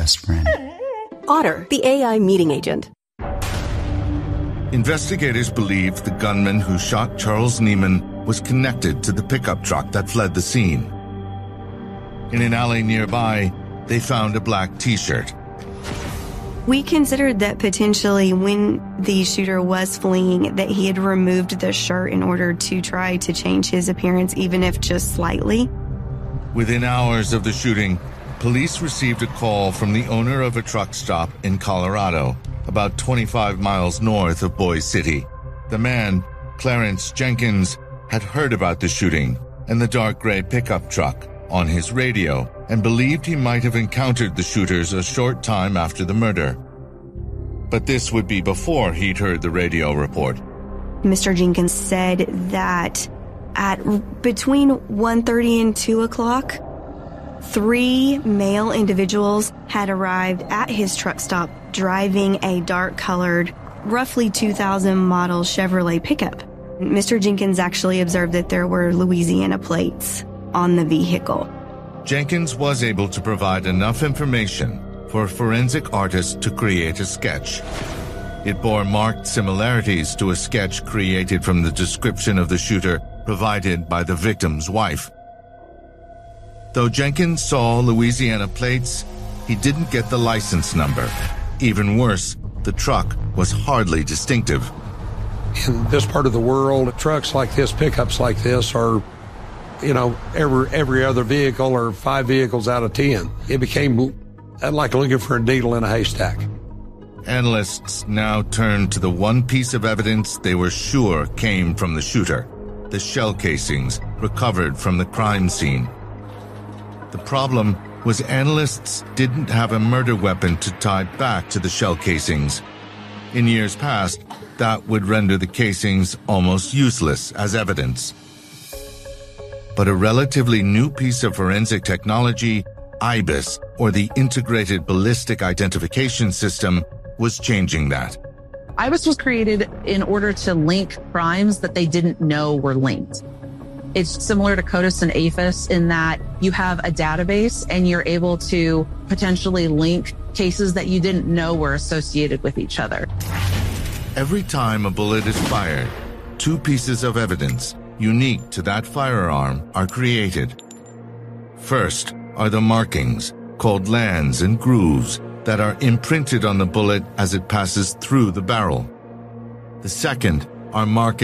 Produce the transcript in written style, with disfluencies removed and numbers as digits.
best friend. Otter, the AI meeting agent. Investigators believe the gunman who shot Charles Neiman was connected to the pickup truck that fled the scene. In an alley nearby, they found a black T-shirt. We considered that potentially when the shooter was fleeing, that he had removed the shirt in order to try to change his appearance, even if just slightly. Within hours of the shooting, police received a call from the owner of a truck stop in Colorado, about 25 miles north of Boise City. The man, Clarence Jenkins, had heard about the shooting and the dark gray pickup truck on his radio and believed he might have encountered the shooters a short time after the murder. But this would be before he'd heard the radio report. Mr. Jenkins said that at between 1:30 and 2 o'clock, 3 male individuals had arrived at his truck stop driving a dark-colored, roughly 2000 model Chevrolet pickup. Mr. Jenkins actually observed that there were Louisiana plates on the vehicle. Jenkins was able to provide enough information for a forensic artist to create a sketch. It bore marked similarities to a sketch created from the description of the shooter provided by the victim's wife. Though Jenkins saw Louisiana plates, he didn't get the license number. Even worse, the truck was hardly distinctive. In this part of the world, trucks like this, pickups like this are, every other vehicle or 5 vehicles out of 10. It became like looking for a needle in a haystack. Analysts now turned to the one piece of evidence they were sure came from the shooter, the shell casings recovered from the crime scene. The problem was analysts didn't have a murder weapon to tie back to the shell casings. In years past, that would render the casings almost useless as evidence. But a relatively new piece of forensic technology, IBIS, or the Integrated Ballistic Identification System, was changing that. IBIS was created in order to link crimes that they didn't know were linked. It's similar to CODIS and APHIS in that you have a database and you're able to potentially link cases that you didn't know were associated with each other. Every time a bullet is fired, 2 pieces of evidence unique to that firearm are created. First are the markings, called lands and grooves, that are imprinted on the bullet as it passes through the barrel. The second are markings